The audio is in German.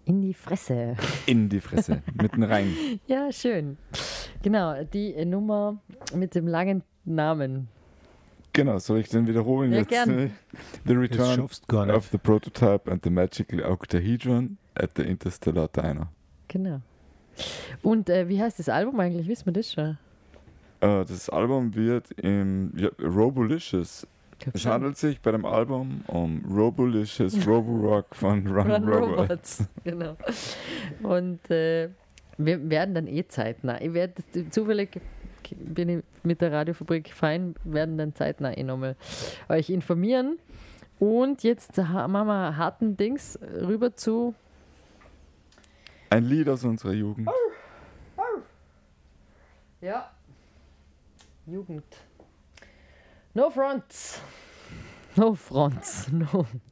In die Fresse. In die Fresse, mitten rein. Ja, schön. Genau, die Nummer mit dem langen Namen. Genau, soll ich den wiederholen Ja, jetzt? gern. The Das Return schaffst du gar nicht. of the Prototype and the Magical Octahedron at the Interstellar Diner. Genau. Und wie heißt das Album eigentlich? Wissen wir das schon? Das Album wird im Robolicious. Es handelt sich bei dem Album um Robolicious Roborock von Run Robots. Genau. Und wir werden dann zeitnah. Ich werde zufällig, bin ich mit der Radiofabrik fein, werden dann zeitnah nochmal euch informieren. Und jetzt machen wir harten Dings rüber zu. Ein Lied aus unserer Jugend. Ja. Jugend. No fronts. No fronts. No.